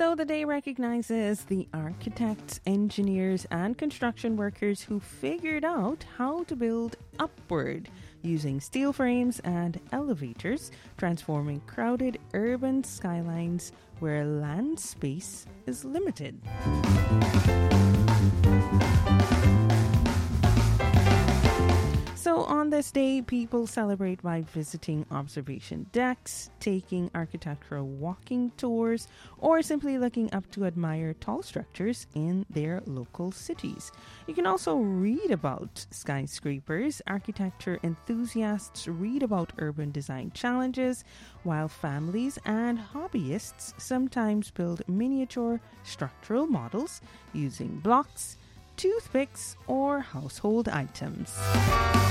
So the day recognizes the architects, engineers, and construction workers who figured out how to build upward using steel frames and elevators, transforming crowded urban skylines where land space is limited. So on this day, people celebrate by visiting observation decks, taking architectural walking tours, or simply looking up to admire tall structures in their local cities. You can also read about skyscrapers. Architecture enthusiasts read about urban design challenges, while families and hobbyists sometimes build miniature structural models using blocks, toothpicks, or household items.